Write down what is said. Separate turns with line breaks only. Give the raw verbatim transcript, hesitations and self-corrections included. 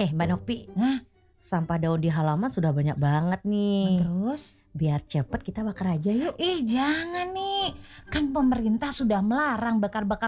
Eh Mbak Nopi,
Hah?
sampah daun di halaman sudah banyak banget nih.
Terus?
Biar cepet kita bakar aja yuk.
Ih jangan nih, kan pemerintah sudah melarang bakar-bakar